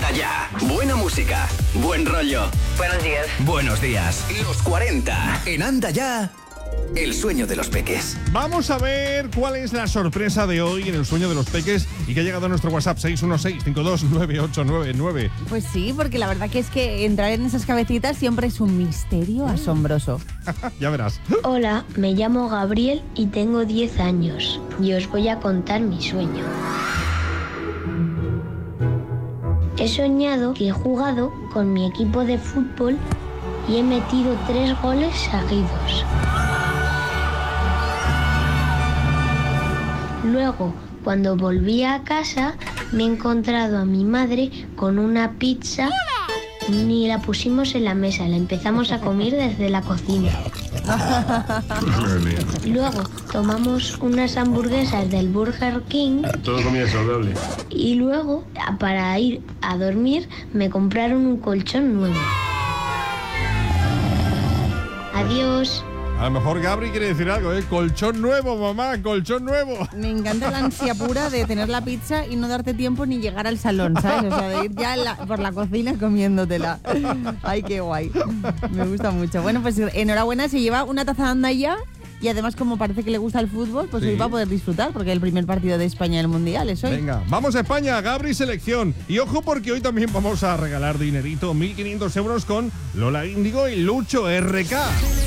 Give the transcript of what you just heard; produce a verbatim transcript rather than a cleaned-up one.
Anda Ya. Buena música, buen rollo. Buenos días. Buenos días. Los cuarenta. En Anda Ya. El sueño de los peques. Vamos a ver cuál es la sorpresa de hoy en el sueño de los peques y que ha llegado a nuestro WhatsApp seis uno seis, cinco dos nueve ocho nueve nueve. Pues sí, porque la verdad que es que entrar en esas cabecitas siempre es un misterio asombroso. Ya verás. Hola, me llamo Gabriel y tengo diez años y os voy a contar mi sueño. He soñado que he jugado con mi equipo de fútbol y he metido tres goles seguidos. Luego, cuando volví a casa, me he encontrado a mi madre con una pizza. Ni la pusimos en la mesa, la empezamos a comer desde la cocina. Luego tomamos unas hamburguesas del Burger King. Todo comida saludable. Y luego, para ir a dormir, me compraron un colchón nuevo. Adiós. A lo mejor Gabri quiere decir algo, ¿eh? Colchón nuevo, mamá, colchón nuevo. Me encanta la ansia pura de tener la pizza y no darte tiempo ni llegar al salón, ¿sabes? O sea, de ir ya la, por la cocina comiéndotela. Ay, qué guay. Me gusta mucho. Bueno, pues enhorabuena, se lleva una taza de Anda Ya. Y además, como parece que le gusta el fútbol, pues sí, hoy va a poder disfrutar, porque es el primer partido de España en el Mundial es hoy. Venga, vamos a España, Gabri Selección. Y ojo, porque hoy también vamos a regalar dinerito, mil quinientos euros con Lola Índigo y Lucho R K.